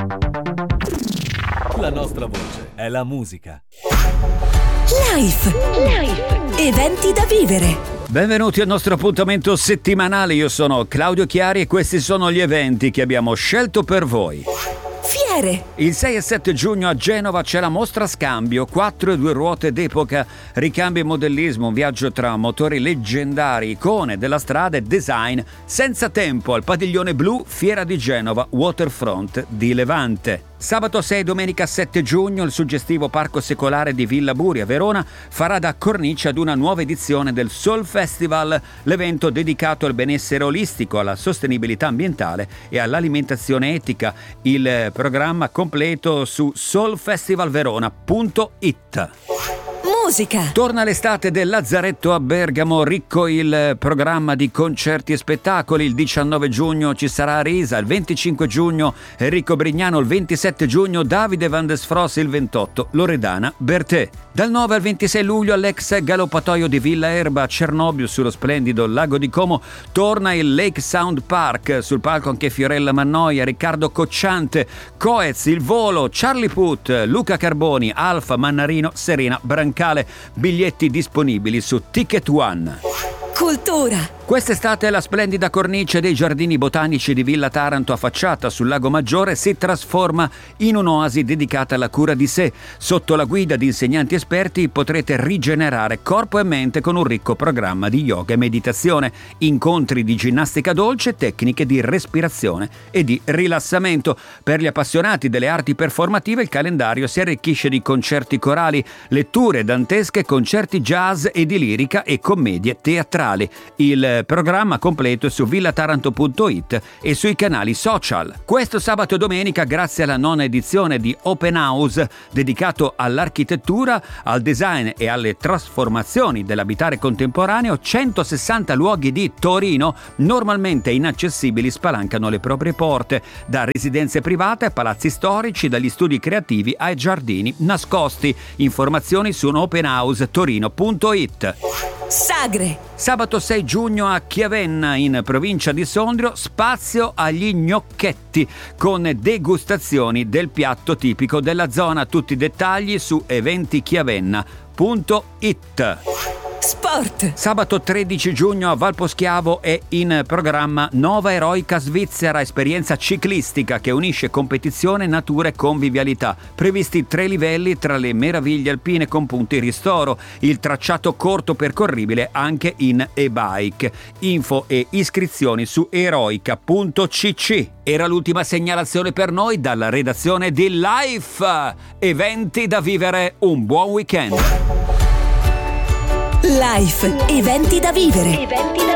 La nostra voce è la musica. Life. Eventi da vivere. Benvenuti al nostro appuntamento settimanale. Io sono Claudio Chiari e questi sono gli eventi che abbiamo scelto per voi. Fiere. Il 6 e 7 giugno a Genova c'è la mostra Scambio, 4 e 2 ruote d'epoca, ricambio e modellismo, un viaggio tra motori leggendari, icone della strada e design senza tempo al padiglione blu Fiera di Genova, Waterfront di Levante. Sabato 6 e domenica 7 giugno il suggestivo Parco Secolare di Villa Buri a Verona farà da cornice ad una nuova edizione del Soul Festival, l'evento dedicato al benessere olistico, alla sostenibilità ambientale e all'alimentazione etica. Il programma completo su soulfestivalverona.it. Musica. Torna l'estate del Lazzaretto a Bergamo, ricco il programma di concerti e spettacoli. Il 19 giugno ci sarà Risa, il 25 giugno Enrico Brignano, il 27 giugno Davide Van Desfros, il 28 Loredana Bertè. Dal 9 al 26 luglio all'ex galoppatoio di Villa Erba a Cernobbio sullo splendido lago di Como torna il Lake Sound Park, sul palco anche Fiorella Mannoia, Riccardo Cocciante, Coez, Il Volo, Charlie Puth, Luca Carboni, Alfa Mannarino, Serena Brancale. Biglietti disponibili su Ticket One. Cultura. Quest'estate la splendida cornice dei giardini botanici di Villa Taranto affacciata sul Lago Maggiore si trasforma in un'oasi dedicata alla cura di sé. Sotto la guida di insegnanti esperti potrete rigenerare corpo e mente con un ricco programma di yoga e meditazione, incontri di ginnastica dolce, tecniche di respirazione e di rilassamento. Per gli appassionati delle arti performative il calendario si arricchisce di concerti corali, letture dantesche, concerti jazz e di lirica e commedie teatrali. Il programma completo è su villataranto.it e sui canali social. Questo sabato e domenica, grazie alla 9ª edizione di Open House dedicato all'architettura, al design e alle trasformazioni dell'abitare contemporaneo, 160 luoghi di Torino normalmente inaccessibili spalancano le proprie porte, da residenze private a palazzi storici, dagli studi creativi ai giardini nascosti. Informazioni su openhousetorino.it. Sagre. Sabato 6 giugno a Chiavenna, in provincia di Sondrio, spazio agli gnocchetti con degustazioni del piatto tipico della zona. Tutti i dettagli su eventichiavenna.it. Sport. Sabato 13 giugno a Valposchiavo è in programma Nova Eroica Svizzera, esperienza ciclistica che unisce competizione, natura e convivialità. Previsti 3 livelli tra le meraviglie alpine con punti ristoro, il tracciato corto percorribile anche in e-bike. Info e iscrizioni su eroica.cc. Era l'ultima segnalazione per noi dalla redazione di Life. Eventi da vivere, un buon weekend. Life. Eventi da vivere.